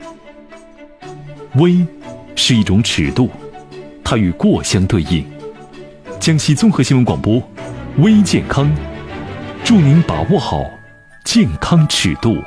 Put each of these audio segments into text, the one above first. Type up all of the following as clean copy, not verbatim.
微是一种尺度，它与过相对应。江西综合新闻广播，微健康，祝您把握好健康尺度。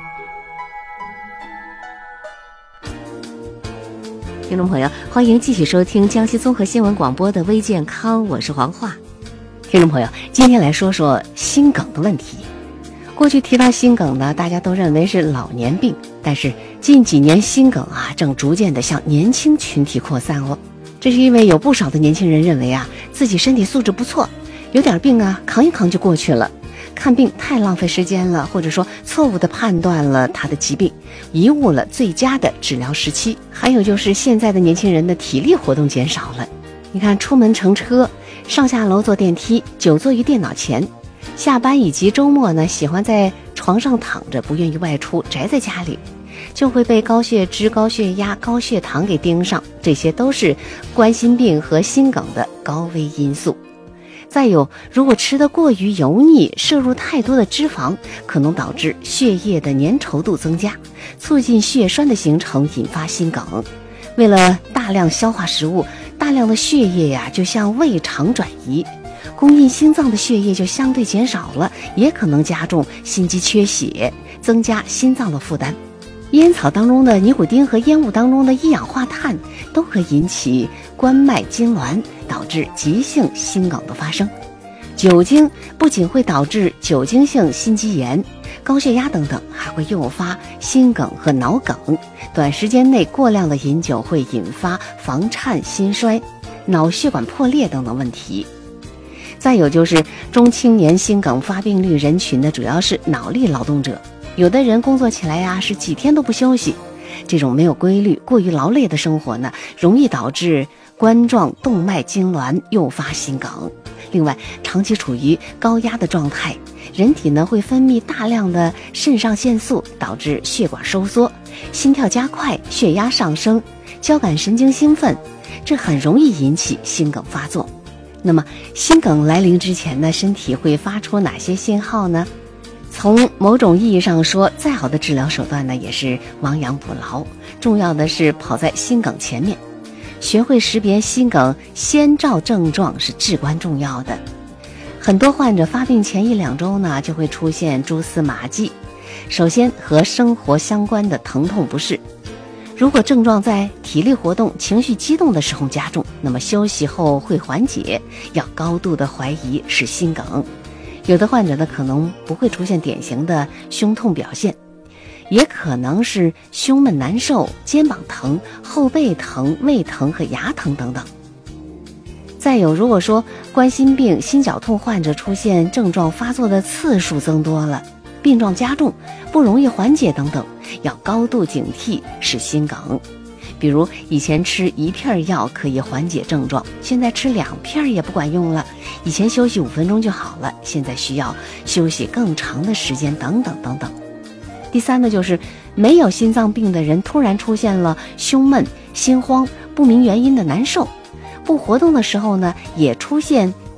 听众朋友，欢迎继续收听江西综合新闻广播的微健康，我是黄华。听众朋友，今天来说说心梗的问题。过去提到心梗呢，大家都认为是老年病，但是近几年心梗正逐渐的向年轻群体扩散哦。这是因为有不少的年轻人认为自己身体素质不错，有点病扛一扛就过去了，看病太浪费时间了，或者说错误的判断了他的疾病，贻误了最佳的治疗时期。还有就是现在的年轻人的体力活动减少了，你看出门乘车，上下楼坐电梯，久坐于电脑前，下班以及周末呢，喜欢在床上躺着，不愿意外出，宅在家里，就会被高血脂、高血压、高血糖给盯上，这些都是冠心病和心梗的高危因素。再有，如果吃得过于油腻，摄入太多的脂肪，可能导致血液的粘稠度增加，促进血栓的形成，引发心梗。为了大量消化食物，大量的血液就向胃肠转移，供应心脏的血液就相对减少了，也可能加重心肌缺血，增加心脏的负担。烟草当中的尼古丁和烟雾当中的一氧化碳都可引起冠脉痉挛，导致急性心梗的发生。酒精不仅会导致酒精性心肌炎、高血压等等，还会诱发心梗和脑梗。短时间内过量的饮酒会引发房颤、心衰、脑血管破裂等等问题。再有就是中青年心梗发病率人群呢，主要是脑力劳动者，有的人工作起来是几天都不休息，这种没有规律、过于劳累的生活呢，容易导致冠状动脉痉挛，诱发心梗。另外，长期处于高压的状态，人体呢会分泌大量的肾上腺素，导致血管收缩、心跳加快、血压上升、交感神经兴奋，这很容易引起心梗发作。那么，心梗来临之前呢，身体会发出哪些信号呢？从某种意义上说，再好的治疗手段呢，也是亡羊补牢。重要的是跑在心梗前面，学会识别心梗先兆症状是至关重要的。很多患者发病前1-2周呢，就会出现蛛丝马迹。首先和生活相关的疼痛不适，如果症状在体力活动、情绪激动的时候加重，那么休息后会缓解，要高度的怀疑是心梗。有的患者呢，可能不会出现典型的胸痛表现，也可能是胸闷难受、肩膀疼、后背疼、胃疼和牙疼等等。再有，如果说冠心病、心绞痛患者出现症状发作的次数增多了，病状加重，不容易缓解等等，要高度警惕是心梗。比如以前吃1片药可以缓解症状，现在吃2片也不管用了。以前休息5分钟就好了，现在需要休息更长的时间等等等等。第三呢，就是没有心脏病的人突然出现了胸闷、心慌、不明原因的难受，不活动的时候呢，也出现